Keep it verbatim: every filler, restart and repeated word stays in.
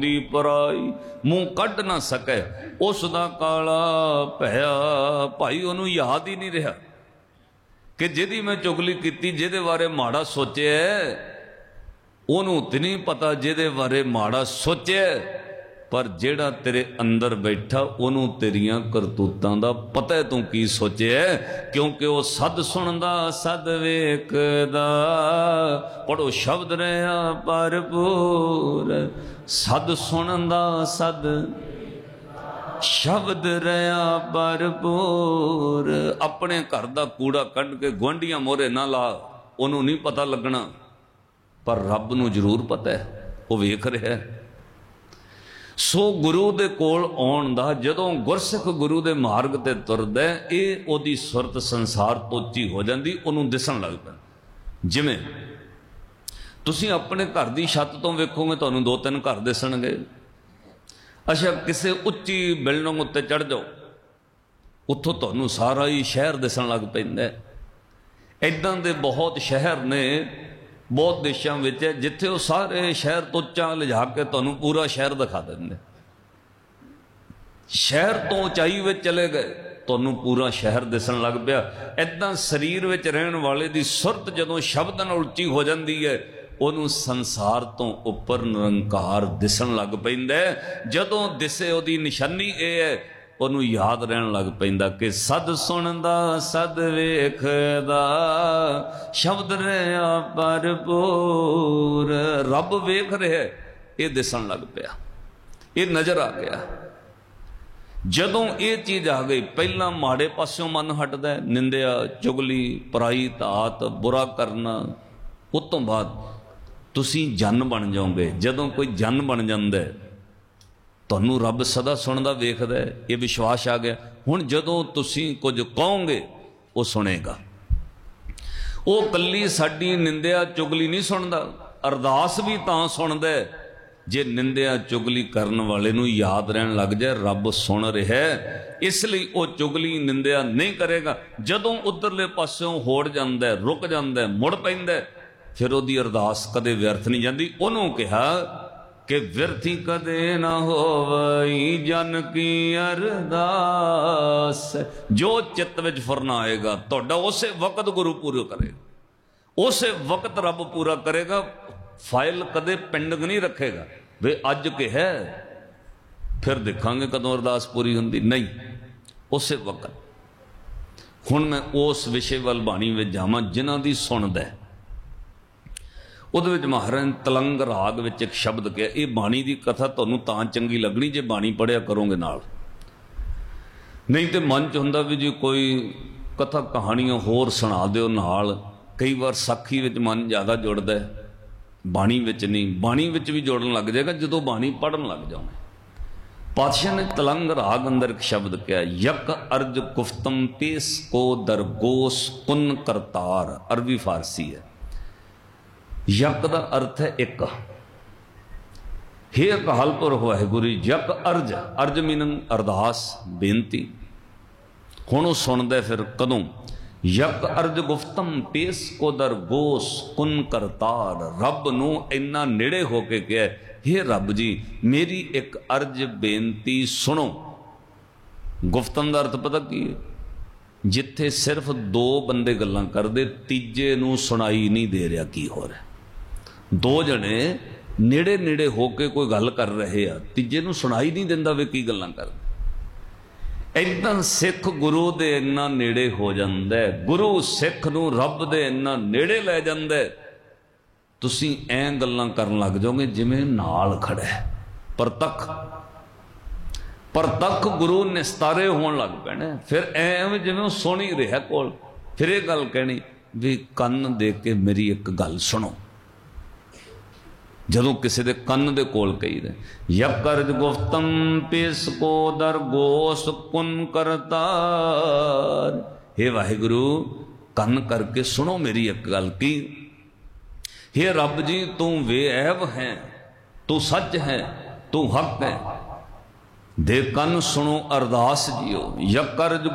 दी पराई मूँह कढ़ ना सके उस दा काला भैया। भाई उन्होंने याद ही नहीं रहा कि जिहदी मैं चुगली की, जिहदे बारे माड़ा सोचे, उन्होंने तो नहीं पता जिहदे बारे माड़ा सोचे, पर जेड़ा तेरे अंदर बैठा उन्होंने तेरिया करतूतां दा पता है तू की सोचे है, क्योंकि वह सद सुनदा सद वेखदा। पढ़ो शब्द रहा भरपूर, सद सुनदा सद शब्द रहा भरपूर। अपने घर का कूड़ा कढ़ के गुआंढियां मोहरे ना ला, उन्होंने नहीं पता लगना, पर रब नूं जरूर पता है, वह वेख रहा है। सो गुरु दे कोल आउण दा, जदों गुरसिख गुरु दे मार्ग ते तुरदा है, ये ओदी सुरत संसार तो उच्ची हो जाती, उन्होंने दिसन लग पैंदा। जिवें तुसीं अपने घर की छत तो वेखोगे तुहानूं दो तीन घर दिसणगे। अच्छा किसी उच्ची बिल्डिंग उत्ते चढ़ जाओ, उत्थों तुहानूं सारा ही शहर दिसन लग पैंदा है। इदां दे बहुत शहर ने बहुत देशों में, जिथे वो सारे शहर तो उच्चा लिजा के तुहानूं पूरा शहर दिखा देंगे। शहर तो उचाई में चले गए, तुहानूं पूरा शहर दिसन लग पिया। इदां शरीर में रहने वाले की सुरत जदों शब्द नाल उच्ची हो जाती है, उन्होंने संसार तो उपर निरंकार दिसन लग पैंदा है। जदों दिसे उहदी निशानी ये है, उन्होंने याद रहन लग पैंदा कि सद सुनदा सद वेखदा, शब्द रहा भरपूर। रब वेख रहा, ये दिसन लग पिया, ये नजर आ गया। जदों ये चीज आ गई, पहला माड़े पासों मन हटदा है, निंदिया चुगली पराई धात बुरा करना। उस तो बाद तुसीं जन बन जाओगे। जदों कोई जन बन जांदा है, तुहानूं रब सदा सुनदा वेखदा है, ये विश्वास आ गया। हुण जदों तुसीं कुछ कहोगे वो सुनेगा। वो कल्ली साडी निंदिया चुगली नहीं सुनदा, अरदास भी तां सुनदा है जे निंदिया चुगली करन वाले नूं याद रहन लग जाए रब सुन रहा है, इसलिए वो चुगली निंदिया नहीं करेगा। जदों उधरले पासों होड़ जांदा है, रुक जांदा है, मुड़ पैंदा है, फिर उहदी अरदास कदे व्यर्थ नहीं जाती। उन्होंने कहा कि व्यर्थी कदे ना होवई जन की अरदास। जो चित्त विच फुरना आएगा तुहाडा उसे वक्त गुरु पूरा करेगा, उसे वक्त रब पूरा करेगा। फाइल कदे पेंडिंग नहीं रखेगा वे अज के है फिर देखांगे कदों अरदास पूरी हुंदी, नहीं उसे वक्त। हुण मैं उस विषय वाल बाणी विच जावां जिन्हां दी सुणदा है। उहदे विच महाराज ने तलंग राग विच एक शब्द कहा, ये बाणी की कथा तुहानूं तां चंगी लगनी जे बाणी पढ़िया करोगे नाल, नहीं तो मन च हुंदा भी जी कोई कथा कहानियां होर सुणा दिओ नाल। कई बार साखी विच मन ज़्यादा जुड़दा है, बाणी विच नहीं। बाणी विच भी जुड़न लग जाएगा जदों बाणी पढ़न लग जाओगे। पातशाह ने तलंग राग अंदर एक शब्द कहा, यक अर्ज गुफ्तम पेश को दरगोश कुन करतार। अरबी फारसी है। यक का अर्थ है एक, हे अकालपुर वाहिगुरू यक अर्ज, अर्ज मीनिंग अरदास बेनती। हुण वो सुनदा फिर कदों, यक अर्ज गुफ्तम पेश को दर गोस कुन करतार। रब नूं इन्ना नेड़े होके कहा, हे रब जी मेरी एक अर्ज बेनती सुनो। गुफ्तम का अर्थ पता की है, जिथे सिर्फ दो बंदे गल्लां करदे तीजे नूं सुनाई नहीं दे रहा की हो रहा। दो जने नेड़े नेड़े होके कोई गल कर रहे आ, तीजे नूं सुनाई नहीं दिंदा वे की गल्लां करदे। इदां सिख गुरु दे इन्ना नेड़े हो जांदा है, गुरु सिख नूं रब दे इन्ना नेड़े लै जांदा है, तुसीं ऐं गल्लां करन लग जाओगे जिवें नाल खड़ा है। परतख परतख गुरु निस्तारे होण लग पैणे, फिर ऐवें जिवें सुन ही रहा कोल। फिर ये गल कहनी भी कन्न दे के मेरी एक गल सुनो। जदों किसी दे कन्न दे कोल कही दे, यक अर्ज गुफ्तम पेश को दर गोस कुन करतार। हे वाहिगुरु कन्न करके सुनो मेरी एक गल की। हे रब जी तू बेऐब है, तू सच है, तू हक है, दे कन्न सुनो अरदास जियो। यक अर्ज